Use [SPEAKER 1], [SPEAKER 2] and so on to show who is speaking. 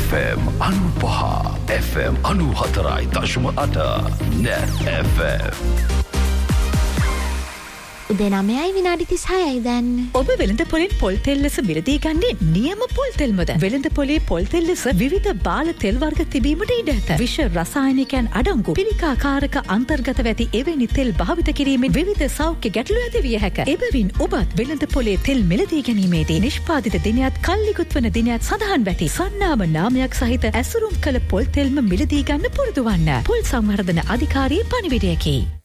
[SPEAKER 1] FM 95 FM 94.8 Net FM.
[SPEAKER 2] උදේ 9යි විනාඩි 36යි දැන්.
[SPEAKER 3] ඔබ වෙළඳ පොලෙන් පොල් තෙල් ලෙස මිලදී ගන්නේ නියම පොල් තෙල්මද? වෙළඳ පොලේ පොල් තෙල් ලෙස විවිධ බාල තෙල් වර්ග තිබීමට ඉඩ ඇත. විෂ රසායනිකයන් අඩංගු පිළිකාකාරක අන්තර්ගත වෙති එවැනි තෙල් භාවිත කිරීමෙන් විවිධ සෞඛ්‍ය ගැටලු ඇති විය හැක. එබැවින් ඔබත් වෙළඳ පොලේ තෙල් මිලදී ගැනීමේදී නිෂ්පාදිත දිනයත් කල්ලිකුත් වන දිනයත් සඳහන් වැටි සන්නාම නාමයක් සහිත ඇසුරුම් කළ පොල් තෙල්ම මිලදී ගන්න පුරුදු වන්න. පොල් සංවර්ධන අධිකාරියේ පණිවිඩයකි.